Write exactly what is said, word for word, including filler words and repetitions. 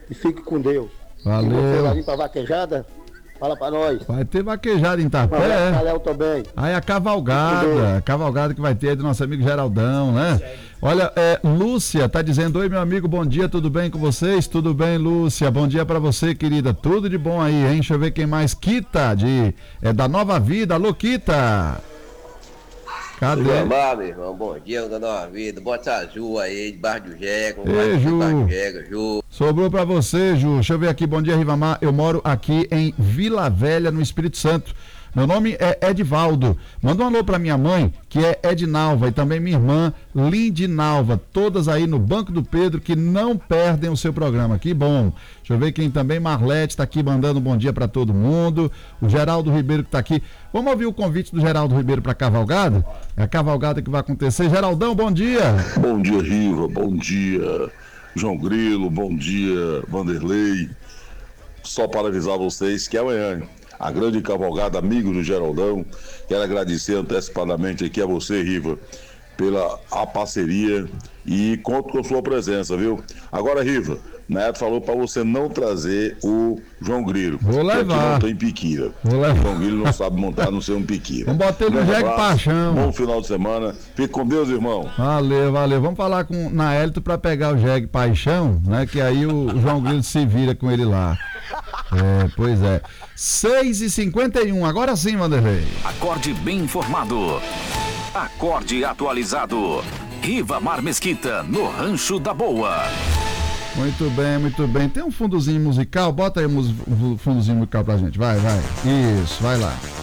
E fique com Deus. Valeu. E você vai vir pra vaquejada? Fala pra nós. Vai ter vaquejada em Itapé. Valeu também. Aí a cavalgada, a cavalgada que vai ter aí do nosso amigo Geraldão, né? Olha, é, Lúcia tá dizendo: oi, meu amigo, bom dia, tudo bem com vocês? Tudo bem, Lúcia? Bom dia pra você, querida. Tudo de bom aí, hein? Deixa eu ver quem mais. Kita, de, é, da Nova Vida. Alô, Kita. Cadê? Ribamar, meu irmão, bom dia, da Nova Vida. Bota a Ju aí, debaixo do Jego. Ei, Ju. Debaixo do Jego, Ju. Sobrou pra você, Ju. Deixa eu ver aqui. Bom dia, Ribamar. Eu moro aqui em Vila Velha, no Espírito Santo. Meu nome é Edivaldo. Manda um alô pra minha mãe, que é Edinalva, e também minha irmã Lindinalva, todas aí no Banco do Pedro, que não perdem o seu programa. Que bom. Deixa eu ver quem também. Marlete tá aqui mandando um bom dia pra todo mundo. O Geraldo Ribeiro que tá aqui. Vamos ouvir o convite do Geraldo Ribeiro pra cavalgada? É a cavalgada que vai acontecer. Geraldão, bom dia. Bom dia, Riva. Bom dia, João Grilo. Bom dia, Vanderlei. Só para avisar vocês que amanhã a grande cavalgada, amigos do Geraldão. Quero agradecer antecipadamente aqui a você, Riva, pela a parceria e conto com a sua presença, viu? Agora, Riva, Neto falou para você não trazer o João Grilo. Vou levar. Que aqui não tem piquira. Vou levar. O João Grilo não sabe montar no seu um piquira. Vamos bater no Um jegue abraço, paixão. Bom final de semana. Fique com Deus, irmão. Valeu, valeu. Vamos falar com Naélito para pegar o jegue paixão, né? Que aí o, o João Grilo se vira com ele lá. É, pois é. seis e cinquenta e um, agora sim, Vanderlei. Acorde bem informado. Acorde atualizado. Ribamar Mesquita, no Rancho da Boa. Muito bem, muito bem. Tem um fundozinho musical? Bota aí um mus- um fundozinho musical pra gente. Vai, vai. Isso, vai lá.